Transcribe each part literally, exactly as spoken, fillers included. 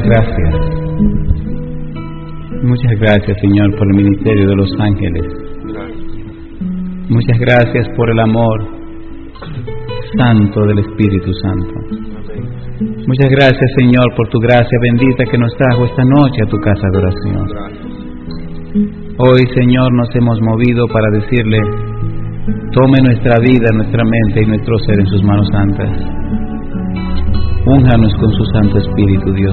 gracias. Muchas gracias, Señor, por el ministerio de los ángeles. Muchas gracias por el amor santo del Espíritu Santo. Muchas gracias, Señor, por tu gracia bendita que nos trajo esta noche a tu casa de oración. Hoy, Señor, nos hemos movido para decirle: tome nuestra vida, nuestra mente y nuestro ser en sus manos santas. Únjanos con su Santo Espíritu, Dios,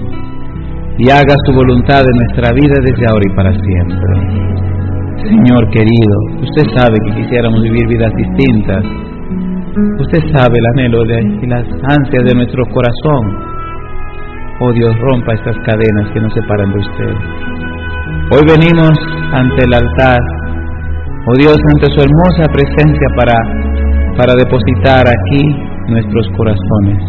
y haga su voluntad en nuestra vida desde ahora y para siempre. Señor querido, usted sabe que quisiéramos vivir vidas distintas. Usted sabe el anhelo de, y las ansias de nuestro corazón. Oh Dios, rompa estas cadenas que nos separan de usted. Hoy venimos ante el altar, oh Dios, ante su hermosa presencia para, para depositar aquí nuestros corazones.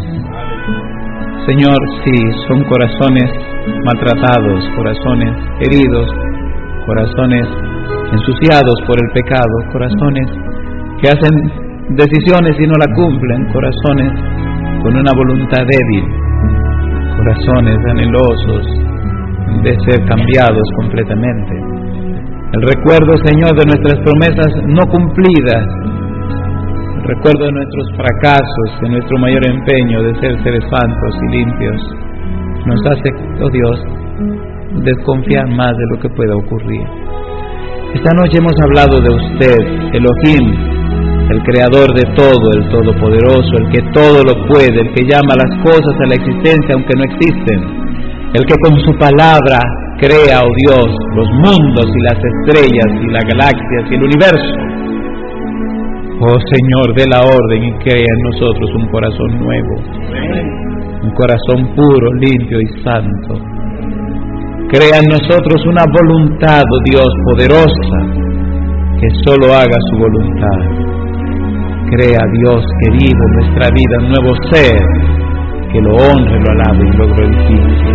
Señor, sí, son corazones maltratados, corazones heridos, corazones ensuciados por el pecado, corazones que hacen decisiones y no la cumplen, corazones con una voluntad débil, corazones anhelosos de ser cambiados completamente. El recuerdo, Señor, de nuestras promesas no cumplidas, el recuerdo de nuestros fracasos, de nuestro mayor empeño de ser seres santos y limpios, nos hace, oh Dios, desconfiar más de lo que pueda ocurrir. Esta noche hemos hablado de usted, Elohim, el creador de todo, el todopoderoso, el que todo lo puede, el que llama las cosas a la existencia aunque no existen, el que con su palabra crea, oh Dios, los mundos y las estrellas y las galaxias y el universo. Oh Señor, dé la orden y crea en nosotros un corazón nuevo, un corazón puro, limpio y santo. Crea en nosotros una voluntad, oh Dios, poderosa, que solo haga su voluntad. Crea, Dios querido, en nuestra vida un nuevo ser que lo honre, lo alabe y lo glorifique.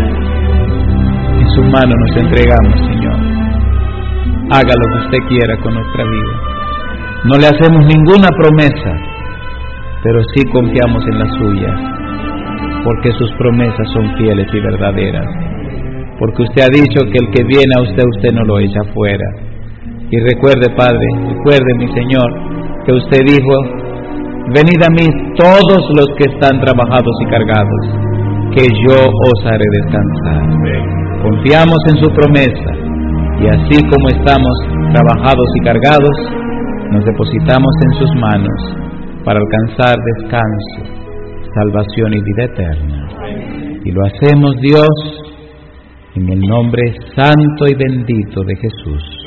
En su mano nos entregamos, Señor. Haga lo que usted quiera con nuestra vida. No le hacemos ninguna promesa, pero sí confiamos en las suyas, porque sus promesas son fieles y verdaderas. Porque usted ha dicho que el que viene a usted, usted no lo echa fuera. Y recuerde, Padre, recuerde, mi Señor, que usted dijo: venid a mí todos los que están trabajados y cargados, que yo os haré descansar. Confiamos en su promesa, y así como estamos trabajados y cargados, nos depositamos en sus manos para alcanzar descanso, salvación y vida eterna. Y lo hacemos, Dios, en el nombre santo y bendito de Jesús.